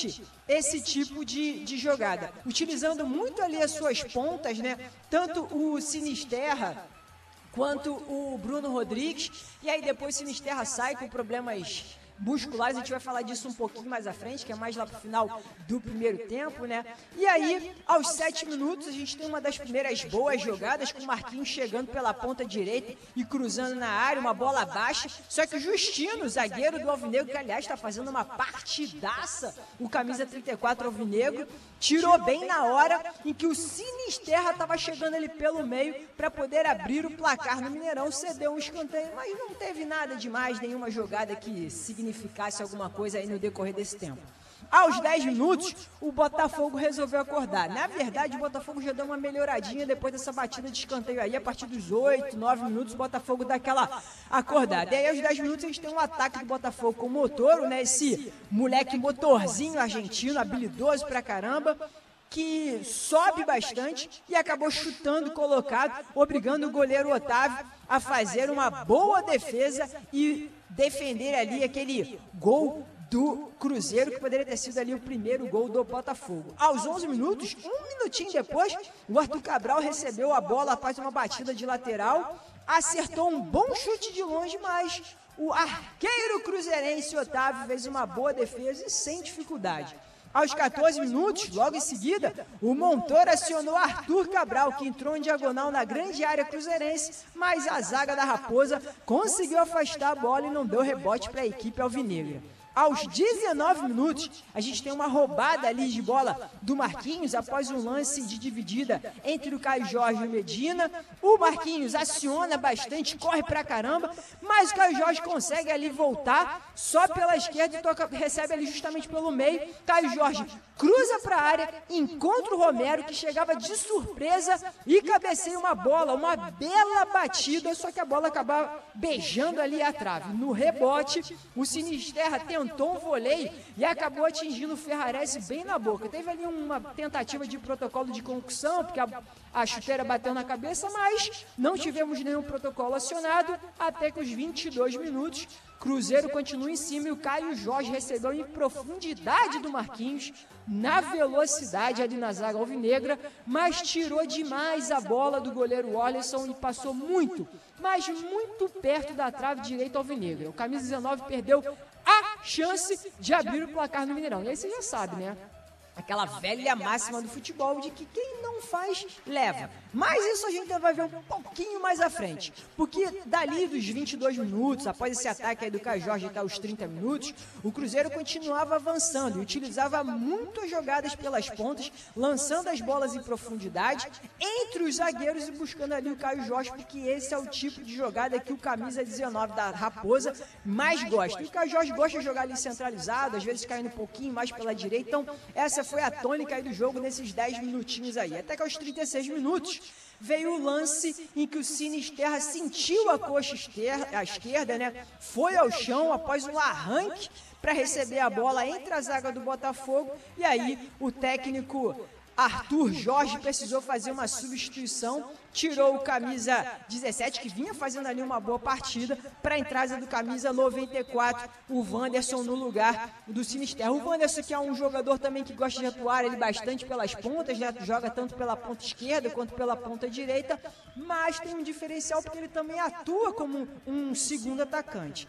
bastante esse tipo de jogada, utilizando muito ali as suas pontas, né? Tanto o Sinisterra quanto o Bruno Rodrigues, e aí depois o Sinisterra sai com problemas musculares, a gente vai falar disso um pouquinho mais à frente, que é mais lá pro final do primeiro tempo, né? E aí, aos 7 minutos, a gente tem uma das primeiras boas jogadas, com o Marquinhos chegando pela ponta direita e cruzando na área, uma bola baixa, só que o Justino, zagueiro do Alvinegro, que aliás está fazendo uma partidaça, o camisa 34 Alvinegro, tirou bem na hora em que o Sinisterra estava chegando ali pelo meio para poder abrir o placar no Mineirão, cedeu um escanteio, mas não teve nada demais, nenhuma jogada que significasse alguma coisa aí no decorrer desse tempo. Aos 10 minutos, o Botafogo resolveu acordar. Na verdade, o Botafogo já deu uma melhoradinha depois dessa batida de escanteio aí. A partir dos 8, 9 minutos, o Botafogo dá aquela acordada. E aí, aos 10 minutos, a gente tem um ataque do Botafogo com o Motoro, né? Esse moleque motorzinho argentino, habilidoso pra caramba, que sobe bastante e acabou chutando colocado, obrigando o goleiro Otávio a fazer uma boa defesa e defender ali aquele gol do Cruzeiro, que poderia ter sido ali o primeiro gol do Botafogo. Aos 11 minutos, um minutinho depois, o Arthur Cabral recebeu a bola após uma batida de lateral, acertou um bom chute de longe, mas o arqueiro cruzeirense Otávio fez uma boa defesa e sem dificuldade. Aos 14 minutos, logo em seguida, o Montoro acionou Arthur Cabral, que entrou em diagonal na grande área cruzeirense, mas a zaga da Raposa conseguiu afastar a bola e não deu rebote para a equipe alvinegra. Aos 19 minutos, a gente tem uma roubada ali de bola do Marquinhos após um lance de dividida entre o Caio Jorge e o Medina. O Marquinhos aciona bastante, corre pra caramba, mas o Caio Jorge consegue ali voltar só pela esquerda e recebe ali justamente pelo meio. Caio Jorge cruza pra área, encontra o Romero, que chegava de surpresa e cabeceia uma bola, uma bela batida, só que a bola acabava beijando ali a trave. No rebote, o Sinisterra tentou um voleio e acabou atingindo o Ferrarese bem na boca. Teve ali uma tentativa de protocolo de concussão, porque a chuteira bateu na cabeça, mas não tivemos nenhum protocolo acionado até que os 22 minutos. Cruzeiro continua em cima e o Caio Jorge recebeu em profundidade do Marquinhos, na velocidade ali na zaga alvinegra, mas tirou demais a bola do goleiro Orlisson e passou muito, mas muito perto da trave direita alvinegra. O camisa 19 perdeu a chance de abrir o placar no Mineirão. E aí você já sabe, né? Aquela velha máxima do futebol de que quem não faz, leva. Mas isso a gente vai ver um pouquinho mais à frente. Porque dali dos 22 minutos, após esse ataque aí do Caio Jorge até os 30 minutos, o Cruzeiro continuava avançando e utilizava muitas jogadas pelas pontas, lançando as bolas em profundidade, entre os zagueiros e buscando ali o Caio Jorge, porque esse é o tipo de jogada que o camisa 19 da Raposa mais gosta. E o Caio Jorge gosta de jogar ali centralizado, às vezes caindo um pouquinho mais pela direita, então essa foi a tônica aí do jogo nesses 10 minutinhos aí. Até que aos 36 minutos veio o lance em que o Sinisterra sentiu a coxa esquerda, né? Foi ao chão após um arranque para receber a bola entre a zaga do Botafogo. E aí o técnico Arthur Jorge precisou fazer uma substituição, tirou o camisa 17, que vinha fazendo ali uma boa partida, para a entrada do camisa 94, o Wanderson no lugar do Sinisterra. O Wanderson, que é um jogador também que gosta de atuar ele bastante pelas pontas, né? Joga tanto pela ponta esquerda quanto pela ponta direita, mas tem um diferencial porque ele também atua como um segundo atacante.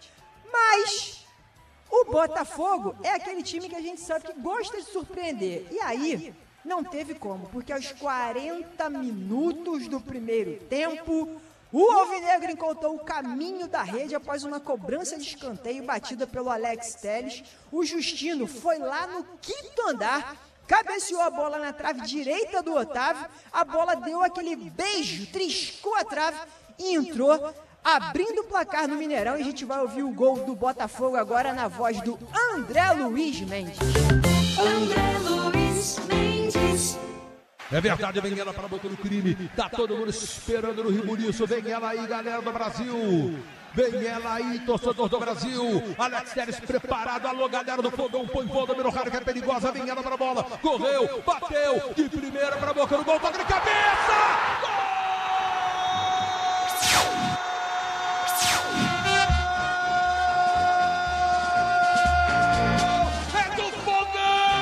Mas o Botafogo é aquele time que a gente sabe que gosta de surpreender. E aí não teve como, porque aos 40 minutos do primeiro tempo, o Alvinegro encontrou o caminho da rede após uma cobrança de escanteio batida pelo Alex Telles. O Justino foi lá no quinto andar, cabeceou a bola na trave direita do Otávio, a bola deu aquele beijo, triscou a trave e entrou, abrindo o placar no Mineirão. E a gente vai ouvir o gol do Botafogo agora na voz do André Luiz Mendes. André Luiz Mendes. É verdade, vem ela para a boca do crime. Tá todo mundo esperando no Rio Muriço. Vem ela aí, galera do Brasil. Vem ela aí, torcedor do Brasil. Alex Telles preparado. Alô, galera do Fogão. Põe bola, número raro que é perigosa. Vem ela para a bola. Correu, bateu. De primeira para a boca do gol. Toca de cabeça. Gol!